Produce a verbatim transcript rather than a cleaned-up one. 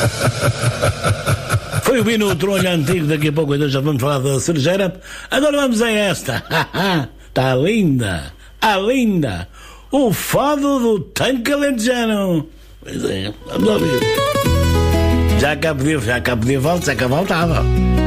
Foi o Bino, o trolho antigo. Daqui a pouco então já vamos falar da cerejeira. Agora vamos a esta. Está linda, a linda. O fado do tanque alentejano. Pois é, vamos ouvir. Já cá podia, já cá podia voltar, já cá voltava.